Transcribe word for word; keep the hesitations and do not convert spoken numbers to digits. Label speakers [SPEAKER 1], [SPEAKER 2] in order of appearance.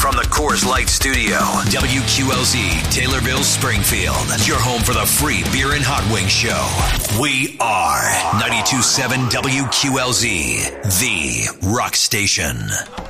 [SPEAKER 1] from the Coors Light Studio, W Q L Z, Taylorville, Springfield. Your home for the free beer and hot wing show. We are ninety-two point seven W Q L Z, the rock station.